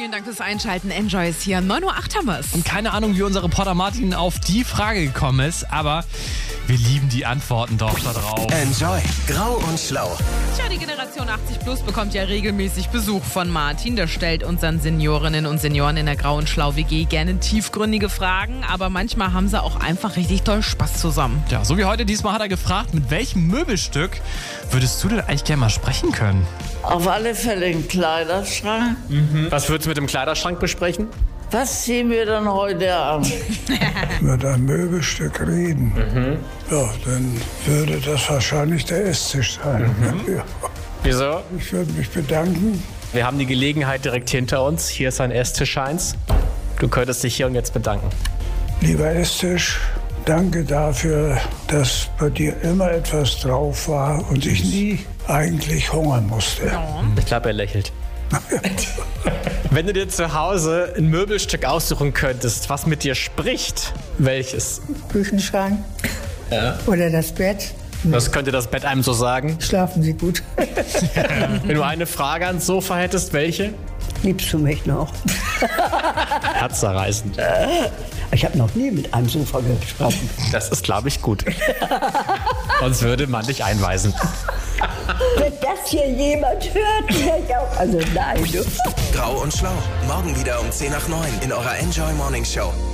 Vielen Dank fürs Einschalten. Enjoy ist hier. 9:08 Uhr haben wir es. Und keine Ahnung, wie unser Reporter Martin auf die Frage gekommen ist, aber wir lieben die Antworten doch da drauf. Enjoy. Grau und Schlau. Tja, die Generation 80 Plus bekommt ja regelmäßig Besuch von Martin. Der stellt unseren Seniorinnen und Senioren in der Grau und Schlau WG gerne tiefgründige Fragen, aber manchmal haben sie auch einfach richtig toll Spaß zusammen. Ja, so wie heute. Diesmal hat er gefragt, mit welchem Möbelstück würdest du denn eigentlich gerne mal sprechen können? Auf alle Fälle einen Kleiderschrank. Was würdest du mit dem Kleiderschrank besprechen? Was ziehen wir dann heute an? Über ein Möbelstück reden. Ja, dann würde das wahrscheinlich der Esstisch sein. Ja. Wieso? Ich würde mich bedanken. Wir haben die Gelegenheit direkt hinter uns. Hier ist ein Esstisch 1. Du könntest dich hier und jetzt bedanken. Lieber Esstisch, danke dafür, dass bei dir immer etwas drauf war und ich nie eigentlich hungern musste. Ich glaube, er lächelt. Wenn du dir zu Hause ein Möbelstück aussuchen könntest, was mit dir spricht, welches? Küchenschrank oder das Bett. Was könnte das Bett einem so sagen? Schlafen Sie gut. Wenn du eine Frage ans Sofa hättest, welche? Liebst du mich noch? Herzzerreißend. Ich habe noch nie mit einem Sofa gesprochen. Das ist, glaube ich, gut. Sonst würde man dich einweisen. Wenn das hier jemand hört, wäre ich auch. Also nein. Grau und Schlau. Morgen wieder um 10 nach 9 in eurer Enjoy Morning Show.